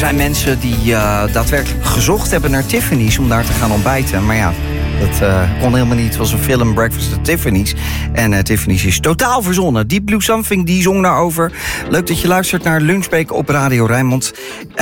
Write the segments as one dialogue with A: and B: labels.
A: zijn mensen die daadwerkelijk gezocht hebben naar Tiffany's om daar te gaan ontbijten. Maar ja, dat kon helemaal niet. Het was een film, Breakfast at Tiffany's. En Tiffany's is totaal verzonnen. Deep Blue Something, die zong daarover. Leuk dat je luistert naar Lunchbreak op Radio Rijnmond.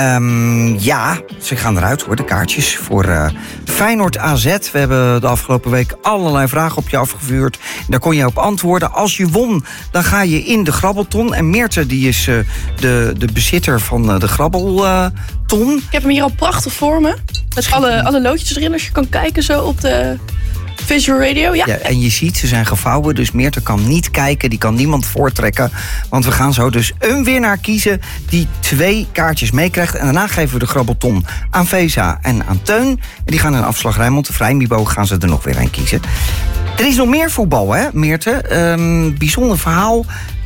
A: Ja, ze gaan eruit hoor, de kaartjes voor Feyenoord AZ. We hebben de afgelopen week allerlei vragen op je afgevuurd. Daar kon je op antwoorden. Als je won, dan ga je in de grabbelton. En Meerte, die is de bezitter van de grabbelton.
B: Ik heb hem hier al prachtig voor me. Met alle loodjes erin, als je kan kijken zo op de Visual Radio. Ja,
A: en je ziet, ze zijn gevouwen, dus Meerte kan niet kijken. Die kan niemand voortrekken. Want we gaan zo dus een winnaar kiezen die 2 kaartjes meekrijgt. En daarna geven we de grabbelton aan Vesa en aan Teun. En die gaan in Afslag Rijnmond. De Vrijmibo gaan ze er nog weer een kiezen. Er is nog meer voetbal, hè, Meerte? Bijzonder verhaal.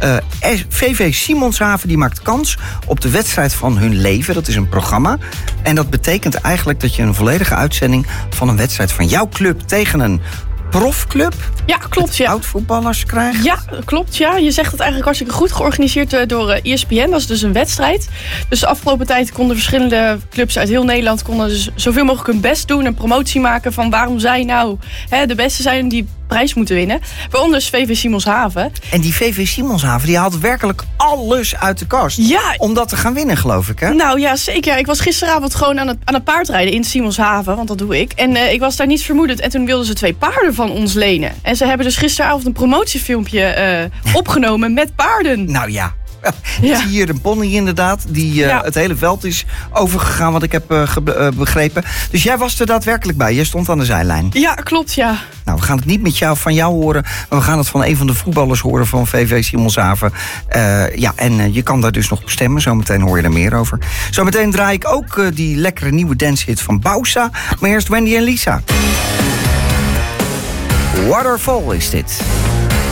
A: VV Simonshaven die maakt kans op de wedstrijd van hun leven. Dat is een programma. En dat betekent eigenlijk dat je een volledige uitzending van een wedstrijd van jouw club tegen een profclub.
B: Ja, klopt. Ja.
A: Oud-voetballers krijgt.
B: Ja, klopt. Ja. Je zegt het eigenlijk hartstikke goed. Georganiseerd door ESPN. Dat is dus een wedstrijd. Dus de afgelopen tijd konden verschillende clubs uit heel Nederland dus zoveel mogelijk hun best doen. En promotie maken van waarom zij nou de beste zijn die prijs moeten winnen. Waaronder dus VV Simonshaven.
A: En die VV Simonshaven die haalt werkelijk alles uit de kast.
B: Ja.
A: Om dat te gaan winnen, geloof ik, hè?
B: Nou ja, zeker. Ik was gisteravond gewoon aan het paardrijden in Simonshaven. Want dat doe ik. En ik was daar niets vermoedend. En toen wilden ze 2 paarden van ons lenen. En ze hebben dus gisteravond een promotiefilmpje opgenomen met paarden.
A: Nou ja. Ik zie hier een pony inderdaad, die het hele veld is overgegaan, wat ik heb begrepen. Dus jij was er daadwerkelijk bij, jij stond aan de zijlijn.
B: Ja, klopt, ja.
A: Nou, we gaan het niet van jou horen, maar we gaan het van een van de voetballers horen van VV Simonshaven. En je kan daar dus nog op stemmen, zometeen hoor je er meer over. Zometeen draai ik ook die lekkere nieuwe dancehit van Bausa, maar eerst Wendy en Lisa. Waterfall is dit.